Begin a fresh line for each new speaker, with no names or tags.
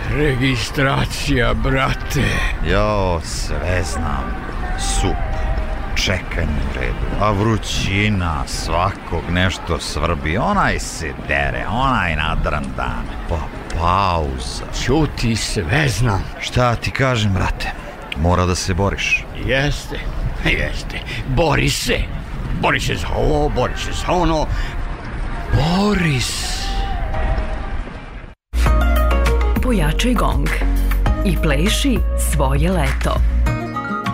Registracija, brate.
Jo, sve znam. Sup, čekanje u redu, a vrućina, svakog nešto svrbi, onaj se dere, onaj nadran dan, pa pauza.
Ćuti, sve znam.
Šta ti kažem, brate, mora da se boriš.
Jeste. Bori se za ovo, bori se za ono. Boris.
Pojačaj gong i pleši svoje leto.